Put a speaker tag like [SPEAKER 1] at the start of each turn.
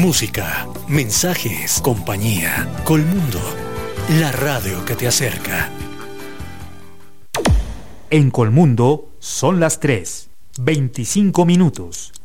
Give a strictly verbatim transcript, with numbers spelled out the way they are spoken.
[SPEAKER 1] Música, mensajes, compañía. Colmundo, la radio que te acerca.
[SPEAKER 2] En Colmundo son las tres, veinticinco minutos.